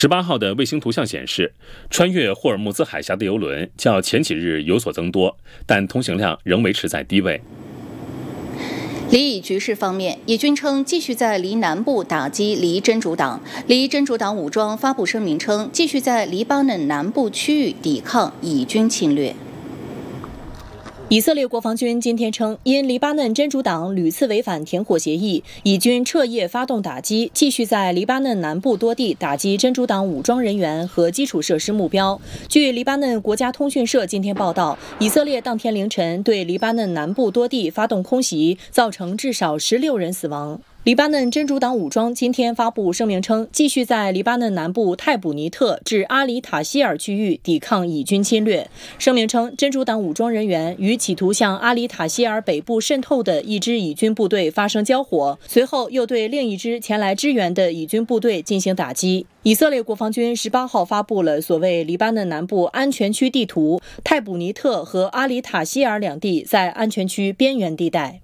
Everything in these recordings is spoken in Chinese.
18号的卫星图像显示，穿越霍尔木兹海峡的油轮较前几日有所增多，但通行量仍维持在低位。 黎以局势方面，以军称继续在黎南部打击黎真主党。黎真主党武装发布声明称，继续在黎巴嫩南部区域抵抗以军侵略。以色列国防军今天称，因黎巴嫩真主党屡次违反停火协议，以军彻夜发动打击，继续在黎巴嫩南部多地打击真主党武装人员和基础设施目标。据黎巴嫩国家通讯社今天报道，以色列当天凌晨对黎巴嫩南部多地发动空袭，造成至少16人死亡。黎巴嫩真主党武装今天发布声明称，继续在黎巴嫩南部泰卜尼特至阿里塔希尔区域抵抗以军侵略。声明称，真主党武装人员与企图向阿里塔希尔北部渗透的一支以军部队发生交火，随后又对另一支前来支援的以军部队进行打击。以色列国防军18号发布了所谓黎巴嫩南部安全区地图，泰卜尼特和阿里塔希尔两地在安全区边缘地带。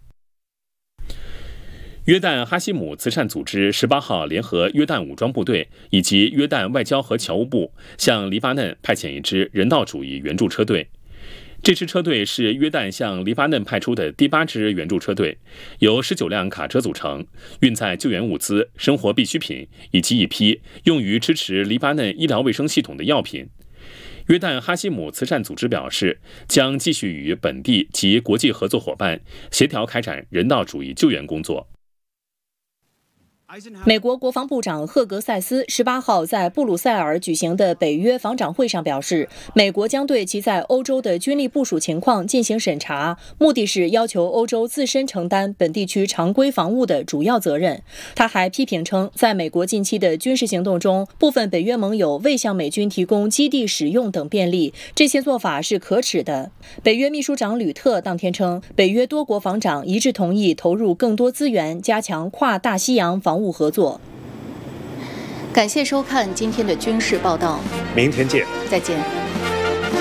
约旦哈希姆慈善组织18号联合约旦武装部队以及约旦外交和侨务部向黎巴嫩派遣一支人道主义援助车队。这支车队是约旦向黎巴嫩派出的第8支援助车队，由19辆卡车组成，运载救援物资、生活必需品以及一批用于支持黎巴嫩医疗卫生系统的药品。约旦哈希姆慈善组织表示，将继续与本地及国际合作伙伴协调开展人道主义救援工作。 美国国防部长赫格塞斯18号在布鲁塞尔举行的北约防长会上表示，美国将对其在欧洲的军力部署情况进行审查，目的是要求欧洲自身承担本地区常规防务的主要责任。他还批评称，在美国近期的军事行动中，部分北约盟友未向美军提供基地使用等便利，这些做法是可耻的。北约秘书长吕特当天称，北约多国防长一致同意投入更多资源，加强跨大西洋防务合作。感谢收看今天的军事报道， 明天见， 再见。